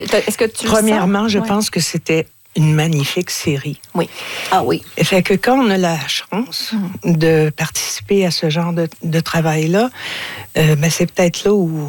Est-ce que tu Premièrement, le sens? je pense que c'était une magnifique série. Oui. Ah oui. Fait que quand on a la chance de participer à ce genre de travail-là, c'est peut-être là où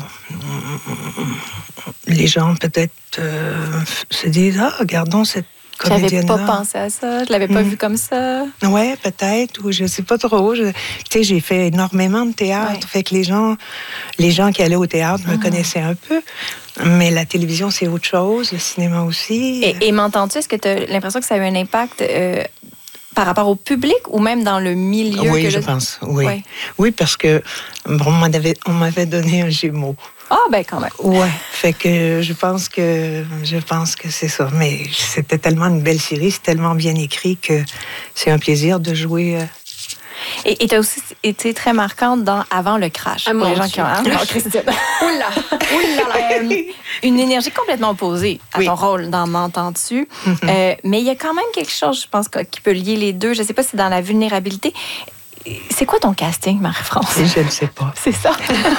les gens peut-être se disent « Ah, regardons cette comédienne-là. » J'avais pas pensé à ça, je l'avais pas vu comme ça. Oui, peut-être, ou je sais pas trop. Tu sais, j'ai fait énormément de théâtre, fait que les gens qui allaient au théâtre me connaissaient un peu. Mais la télévision, c'est autre chose, le cinéma aussi. Et m'entends-tu, est-ce que tu as l'impression que ça a eu un impact par rapport au public ou même dans le milieu? Oui, je pense, oui. Ouais. Oui, parce que on m'avait donné un Gémeaux. Ah, ben quand même. Ouais, fait que je pense que c'est ça. Mais c'était tellement une belle série, c'est tellement bien écrit que c'est un plaisir de jouer. Et tu as aussi été très marquante dans Avant le crash. Ah, pour mon les gens Dieu. qui ont... Christine. Oula! Une énergie complètement opposée à ton rôle dans M'entends-tu. Mais il y a quand même quelque chose, je pense, qui peut lier les deux. Je ne sais pas si c'est dans la vulnérabilité. C'est quoi ton casting, Marie-France? Je ne sais pas. C'est ça.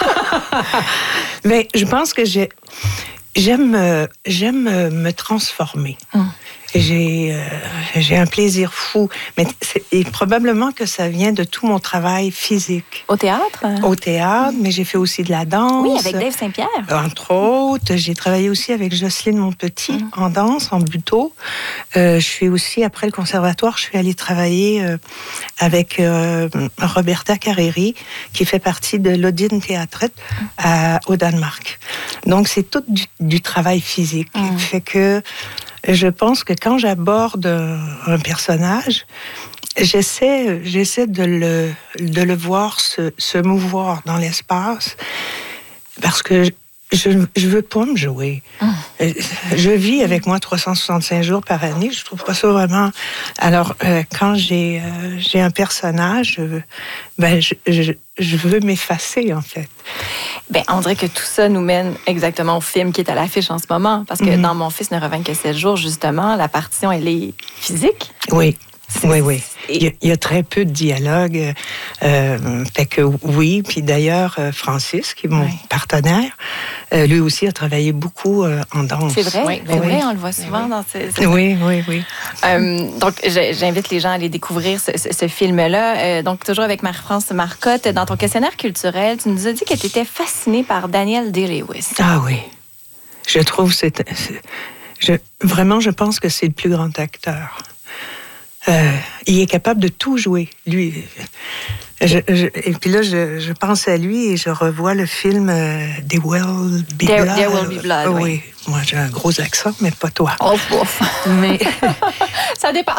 Mais je pense que j'aime me transformer. J'ai un plaisir fou. Et probablement que ça vient de tout mon travail physique. Au théâtre? Au théâtre, mais j'ai fait aussi de la danse. Oui, avec Dave Saint-Pierre. Entre autres. J'ai travaillé aussi avec Jocelyne Monpetit en danse, en buto. Je suis aussi, après le conservatoire, je suis allée travailler avec Roberta Carreri, qui fait partie de l'Odin Théâtrette au Danemark. Donc, c'est tout du travail physique. Fait que je pense que quand j'aborde un personnage, j'essaie de le voir se mouvoir dans l'espace, parce que je veux pas me jouer. Je vis avec moi 365 jours par année. Je trouve pas ça vraiment. Alors, quand j'ai un personnage, je veux m'effacer, en fait. On dirait que tout ça nous mène exactement au film qui est à l'affiche en ce moment. Parce que dans Mon fils ne revient que 7 jours, justement, la partition, elle est physique. Oui. Oui. Il y a très peu de dialogue. Fait que oui. Puis d'ailleurs, Francis, qui est mon partenaire, lui aussi a travaillé beaucoup en danse. C'est vrai, oui. c'est vrai, on le voit souvent dans ces... Oui. Donc, j'invite les gens à aller découvrir ce film-là. Donc, toujours avec Marie-France Marcotte, dans ton questionnaire culturel, tu nous as dit que tu étais fascinée par Daniel Day-Lewis. Ah oui. Je trouve vraiment, je pense que c'est le plus grand acteur. Il est capable de tout jouer, lui. Et puis là, je pense à lui et je revois le film There Will Be Blood. There Will Be Blood, oui. Moi, j'ai un gros accent, mais pas toi. Ouf. Mais ça dépend.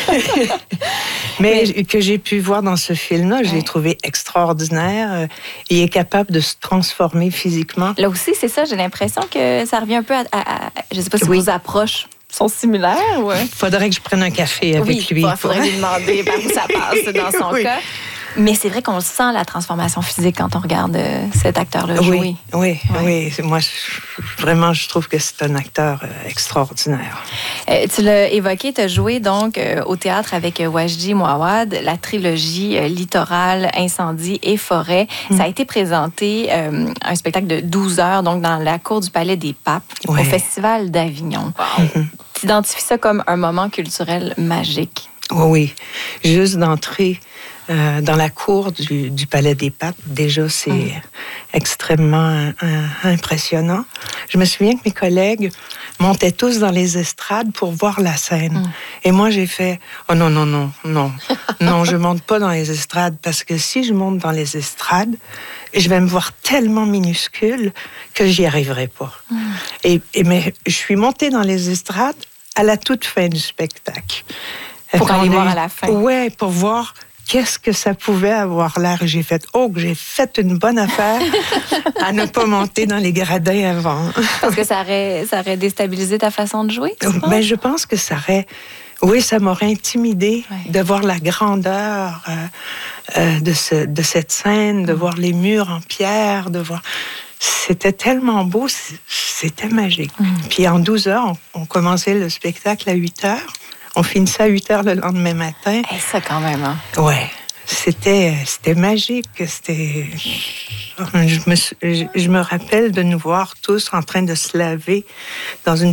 mais que j'ai pu voir dans ce film-là, je l'ai trouvé extraordinaire. Il est capable de se transformer physiquement. Là aussi, c'est ça, j'ai l'impression que ça revient un peu à je ne sais pas si vos approches sont similaires. Ouais. Faudrait que je prenne un café avec lui. Il faudrait lui demander par où ça passe dans son cas. Mais c'est vrai qu'on sent la transformation physique quand on regarde cet acteur-là jouer. Oui. Moi, vraiment, je trouve que c'est un acteur extraordinaire. Tu l'as évoqué, tu as joué donc au théâtre avec Wajdi Mouawad, la trilogie Littoral, Incendie et Forêt. Ça a été présenté, un spectacle de 12 heures, donc dans la cour du Palais des Papes, au Festival d'Avignon. Wow. Tu identifies ça comme un moment culturel magique. Oui. Juste d'entrer dans la cour du Palais des Papes, déjà, c'est extrêmement impressionnant. Je me souviens que mes collègues montaient tous dans les estrades pour voir la scène. Et moi, j'ai fait « Oh non, je monte pas dans les estrades, parce que si je monte dans les estrades, je vais me voir tellement minuscule que j'y arriverai pas. » Mais je suis montée dans les estrades à la toute fin du spectacle. Pour aller voir à la fin. Oui, pour voir qu'est-ce que ça pouvait avoir l'air. J'ai fait fait une bonne affaire à ne pas monter dans les gradins avant. Parce que ça aurait déstabilisé ta façon de jouer, tu penses? Je pense que ça m'aurait intimidée de voir la grandeur de cette scène, de voir les murs en pierre, de voir... C'était tellement beau, c'était magique. Puis en 12 heures, on commençait le spectacle à 8 heures. On finissait à 8 heures le lendemain matin. Ça, quand même, hein? Ouais. c'était magique. Je me rappelle de nous voir tous en train de se laver dans une